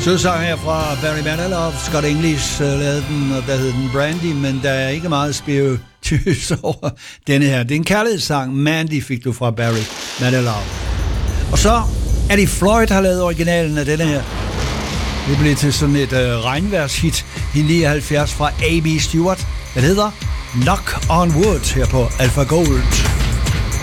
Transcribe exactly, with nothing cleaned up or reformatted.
Sødsang her fra Barry Manilow. Scott English uh, lavede den, og der hed den Brandy, men der er ikke meget spiritus over denne her. Det er en kærlighedssang. Mandy fik du fra Barry Manilow. Og så er det Floyd, der har lavet originalen af denne her. Det blev til sådan et uh, regnværshit i nioghalvfjerds fra A B Stewart. Den hedder Knock on Wood her på Alpha Gold.